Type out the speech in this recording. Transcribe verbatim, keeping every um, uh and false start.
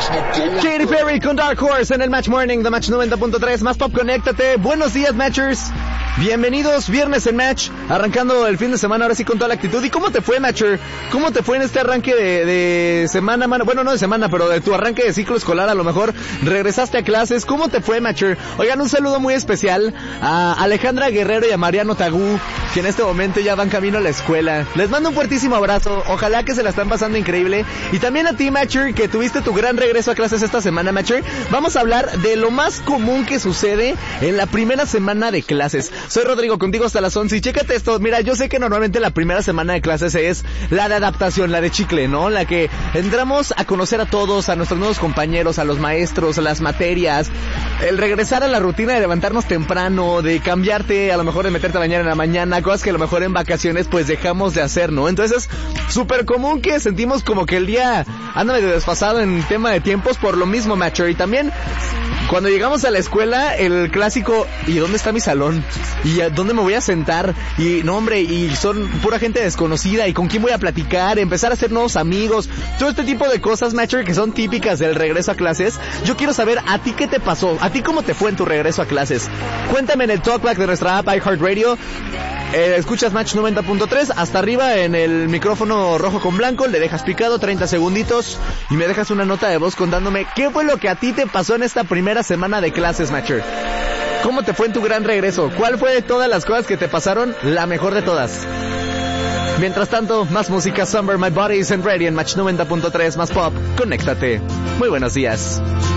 Katy Perry con Dark Horse en el Match Morning de Match noventa punto tres. Más Pop, conéctate. Buenos días, Matchers. Bienvenidos, viernes en Match, arrancando el fin de semana ahora sí con toda la actitud. ¿Y cómo te fue, Matcher? ¿Cómo te fue en este arranque de, de semana, mano? Bueno, no de semana, pero de tu arranque de ciclo escolar, a lo mejor regresaste a clases. ¿Cómo te fue, Matcher? Oigan, un saludo muy especial a Alejandra Guerrero y a Mariano Tagú, que en este momento ya van camino a la escuela. Les mando un fuertísimo abrazo, ojalá que se la están pasando increíble. Y también a ti, Matcher, que tuviste tu gran regreso a clases esta semana, Matcher. Vamos a hablar de lo más común que sucede en la primera semana de clases. Soy Rodrigo, contigo hasta las once y chécate esto. Mira, yo sé que normalmente la primera semana de clases es la de adaptación, la de chicle, ¿no? La que entramos a conocer a todos, a nuestros nuevos compañeros, a los maestros, a las materias, el regresar a la rutina de levantarnos temprano, de cambiarte, a lo mejor de meterte a bañar en la mañana, cosas que a lo mejor en vacaciones pues dejamos de hacer, ¿no? Entonces es súper común que sentimos como que el día anda medio desfasado en tema de tiempos por lo mismo, Matcher. Y también cuando llegamos a la escuela, el clásico, ¿y dónde está mi salón? ¿Y a dónde me voy a sentar? Y no, hombre, y son pura gente desconocida, ¿y con quién voy a platicar? Empezar a hacer nuevos amigos, todo este tipo de cosas, Matcher, que son típicas del regreso a clases. Yo quiero saber, ¿a ti qué te pasó? ¿A ti cómo te fue en tu regreso a clases? Cuéntame en el Talkback de nuestra app iHeartRadio. Eh, escuchas Match noventa punto tres, hasta arriba en el micrófono rojo con blanco, le dejas picado treinta segunditos y me dejas una nota de voz contándome qué fue lo que a ti te pasó en esta primera semana de clases, Matcher. ¿Cómo te fue en tu gran regreso? ¿Cuál fue de todas las cosas que te pasaron la mejor de todas? Mientras tanto, más música, Summer, My Body Isn't Ready en Match noventa punto tres, más pop, conéctate. Muy buenos días.